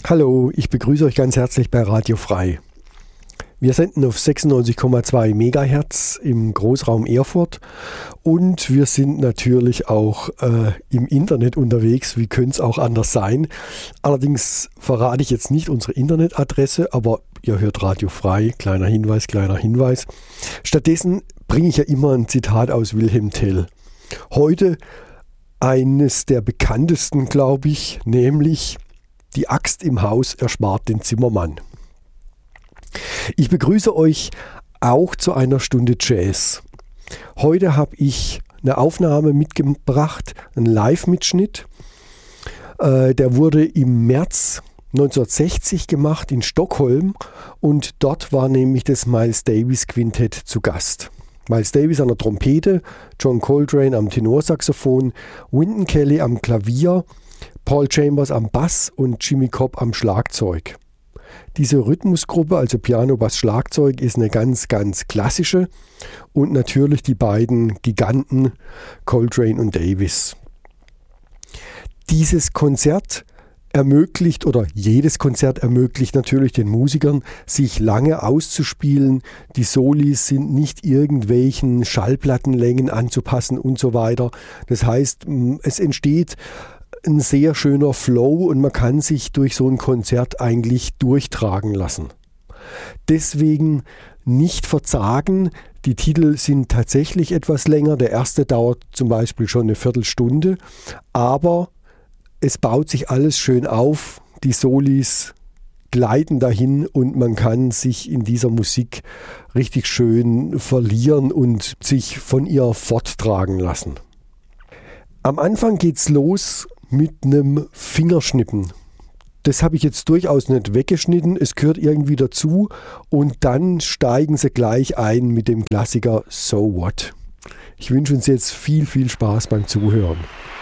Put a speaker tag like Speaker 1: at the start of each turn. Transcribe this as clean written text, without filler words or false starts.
Speaker 1: Hallo, ich begrüße euch ganz herzlich bei Radio Frei. Wir senden auf 96,2 MHz im Großraum Erfurt und wir sind natürlich auch im Internet unterwegs. Wie könnte es auch anders sein? Allerdings verrate ich jetzt nicht unsere Internetadresse, aber ihr hört Radio Frei, kleiner Hinweis, kleiner Hinweis. Stattdessen bringe ich ja immer ein Zitat aus Wilhelm Tell. Heute eines der bekanntesten, glaube ich, nämlich: Die Axt im Haus erspart den Zimmermann. Ich begrüße euch auch zu einer Stunde Jazz. Heute habe ich eine Aufnahme mitgebracht, einen Live-Mitschnitt. Der wurde im März 1960 gemacht in Stockholm und dort war nämlich das Miles Davis Quintett zu Gast. Miles Davis an der Trompete, John Coltrane am Tenorsaxophon, Wynton Kelly am Klavier, Paul Chambers am Bass und Jimmy Cobb am Schlagzeug. Diese Rhythmusgruppe, also Piano, Bass, Schlagzeug, ist eine ganz, ganz klassische und natürlich die beiden Giganten Coltrane und Davis. Dieses Konzert ermöglicht, oder jedes Konzert ermöglicht natürlich den Musikern, sich lange auszuspielen. Die Solis sind nicht irgendwelchen Schallplattenlängen anzupassen und so weiter. Das heißt, es entsteht ein sehr schöner Flow und man kann sich durch so ein Konzert eigentlich durchtragen lassen. Deswegen nicht verzagen. Die Titel sind tatsächlich etwas länger. Der erste dauert zum Beispiel schon eine Viertelstunde, aber es baut sich alles schön auf. Die Solis gleiten dahin und man kann sich in dieser Musik richtig schön verlieren und sich von ihr forttragen lassen. Am Anfang geht's los mit einem Fingerschnippen. Das habe ich jetzt durchaus nicht weggeschnitten, es gehört irgendwie dazu und dann steigen sie gleich ein mit dem Klassiker So What. Ich wünsche uns jetzt viel, viel Spaß beim Zuhören.